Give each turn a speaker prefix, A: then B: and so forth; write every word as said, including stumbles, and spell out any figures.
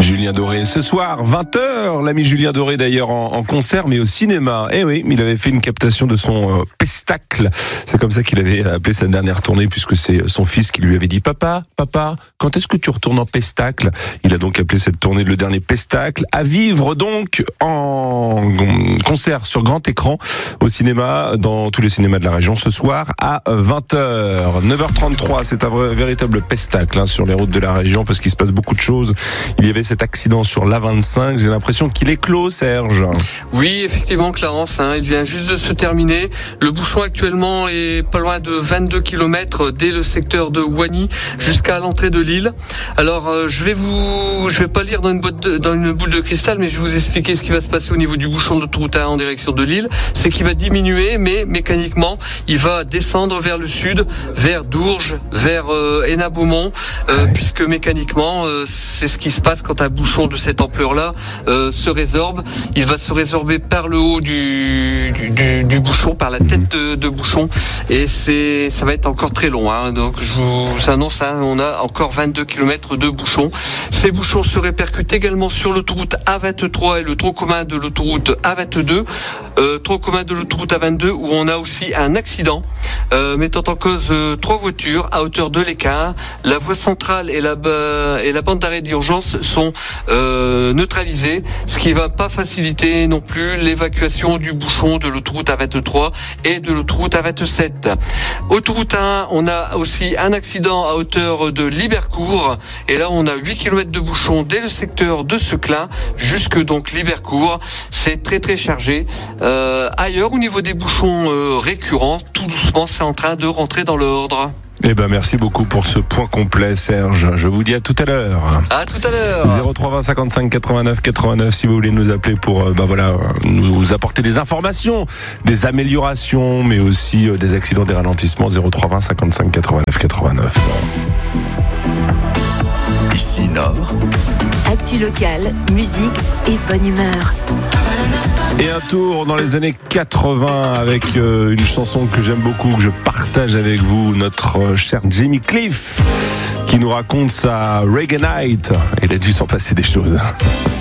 A: Julien Doré. Ce soir, vingt heures, l'ami Julien Doré d'ailleurs en, en concert, mais au cinéma. Eh oui, il avait fait une captation de son euh, pestacle. C'est comme ça qu'il avait appelé sa dernière tournée, puisque c'est son fils qui lui avait dit « Papa, papa, quand est-ce que tu retournes en pestacle ?» Il a donc appelé cette tournée le dernier pestacle. À vivre donc en concert sur grand écran au cinéma, dans tous les cinémas de la région, ce soir à vingt heures. neuf heures trente-trois, c'est un vrai, véritable pestacle hein, sur les routes de la région, parce qu'il se passe beaucoup de choses. Il y avait cet accident sur l'A vingt-cinq, j'ai l'impression qu'il est clos, Serge.
B: Oui, effectivement, Clarence, hein, il vient juste de se terminer. Le bouchon actuellement est pas loin de vingt-deux kilomètres dès le secteur de Wany jusqu'à l'entrée de Lille. Alors, euh, je vais vous, je vais pas lire dans une, boîte de, dans une boule de cristal, mais je vais vous expliquer ce qui va se passer au niveau du bouchon de l'autoroute A en direction de Lille. C'est qu'il va diminuer, mais mécaniquement, il va descendre vers le sud, vers Dourges, vers euh, Hénin-Beaumont, euh, ouais. puisque mécaniquement, euh, c'est ce qui se passe quand un bouchon de cette ampleur-là euh, se résorbe. Il va se résorber par le haut du, du, du, du bouchon, par la tête de, de bouchon, et c'est, ça va être encore très long. Hein. Donc je vous annonce, hein, on a encore vingt-deux kilomètres de bouchons. Ces bouchons se répercutent également sur l'autoroute A vingt-trois et le tronc commun de l'autoroute A vingt-deux, euh, tronc commun de l'autoroute A vingt-deux où on a aussi un accident euh, mettant en cause euh, trois voitures à hauteur de l'écart. La voie centrale et la, et la bande d'arrêt d'urgence sont euh, neutralisées, ce qui va pas faciliter non plus l'évacuation du bouchon de l'autoroute A vingt-trois et de l'autoroute A vingt-sept. Autoroute un, on a aussi un accident à hauteur de Libercourt, et là on a huit kilomètres de bouchon dès le secteur de Seclin jusque donc Libercourt. C'est très très chargé. Euh, ailleurs, au niveau des bouchons euh, récurrents, tout doucement c'est en train de rentrer dans l'ordre.
A: Eh ben merci beaucoup pour ce point complet, Serge. Je vous dis à tout à l'heure.
B: À tout à l'heure.
A: zéro trois vingt cinquante-cinq quatre-vingt-neuf quatre-vingt-neuf si vous voulez nous appeler pour euh, bah voilà nous apporter des informations, des améliorations, mais aussi euh, des accidents, des ralentissements. zéro trois vingt cinquante-cinq quatre-vingt-neuf quatre-vingt-neuf.
C: Ici Nord.
D: Actu locale, musique et bonne humeur.
A: Et un tour dans les années quatre-vingts avec euh, une chanson que j'aime beaucoup, que je partage avec vous, notre euh, cher Jimmy Cliff, qui nous raconte sa Reggae Night. Il a dû s'en passer des choses.